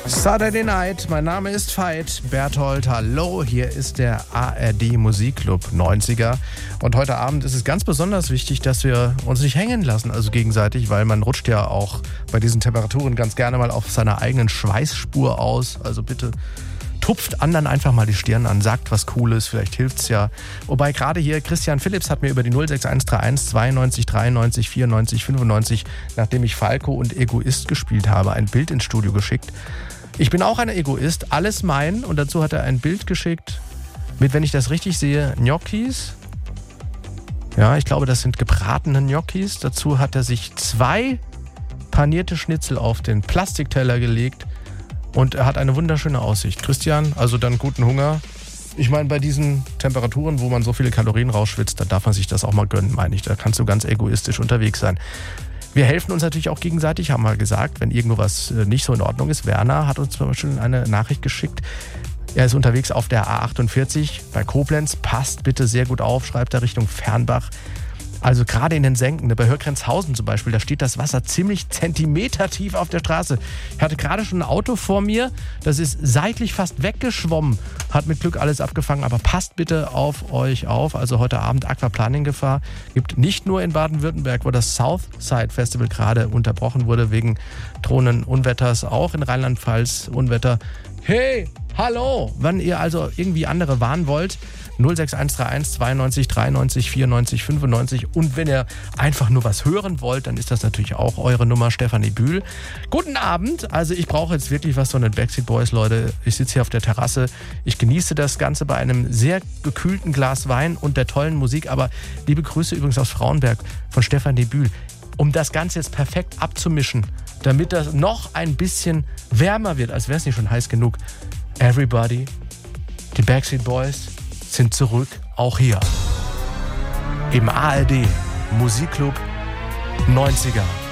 Saturday Night, mein Name ist Veit Berthold, hallo, hier ist der ARD Musikclub 90er und heute Abend ist es ganz besonders wichtig, dass wir uns nicht hängen lassen, also gegenseitig, weil man rutscht ja auch bei diesen Temperaturen ganz gerne mal auf seiner eigenen Schweißspur aus, also bitte tupft anderen einfach mal die Stirn an, sagt was Cooles, vielleicht hilft's ja. Wobei gerade hier Christian Philipps hat mir über die 06131 92 93 94 95, nachdem ich Falco und Egoist gespielt habe, ein Bild ins Studio geschickt. Ich bin auch ein Egoist, alles mein, und dazu hat er ein Bild geschickt mit, wenn ich das richtig sehe, Gnocchis. Ja, ich glaube, das sind gebratene Gnocchis. Dazu hat er sich 2 panierte Schnitzel auf den Plastikteller gelegt und er hat eine wunderschöne Aussicht. Christian, also dann guten Hunger. Ich meine, bei diesen Temperaturen, wo man so viele Kalorien rausschwitzt, da darf man sich das auch mal gönnen, meine ich. Da kannst du ganz egoistisch unterwegs sein. Wir helfen uns natürlich auch gegenseitig, haben wir gesagt, wenn irgendwo was nicht so in Ordnung ist. Werner hat uns zum Beispiel eine Nachricht geschickt. Er ist unterwegs auf der A48 bei Koblenz. Passt bitte sehr gut auf, schreibt er, Richtung Fernbach. Also gerade in den Senken, bei Hörgrenzhausen zum Beispiel, da steht das Wasser ziemlich zentimetertief auf der Straße. Ich hatte gerade schon ein Auto vor mir, das ist seitlich fast weggeschwommen, hat mit Glück alles abgefangen, aber passt bitte auf euch auf. Also heute Abend Aquaplaning-Gefahr gibt nicht nur in Baden-Württemberg, wo das Southside Festival gerade unterbrochen wurde wegen drohenden Unwetters, auch in Rheinland-Pfalz Unwetter. Hey, hallo, wenn ihr also irgendwie andere warnen wollt, 06131 92 93 94 95 und wenn ihr einfach nur was hören wollt, dann ist das natürlich auch eure Nummer, Stefanie Bühl. Guten Abend, also ich brauche jetzt wirklich was von den Backstreet Boys, Leute. Ich sitze hier auf der Terrasse, ich genieße das Ganze bei einem sehr gekühlten Glas Wein und der tollen Musik, aber liebe Grüße übrigens aus Frauenberg von Stefanie Bühl. Um das Ganze jetzt perfekt abzumischen, damit das noch ein bisschen wärmer wird, als wäre es nicht schon heiß genug. Everybody, die Backstreet Boys sind zurück, auch hier im ARD Musikclub 90er.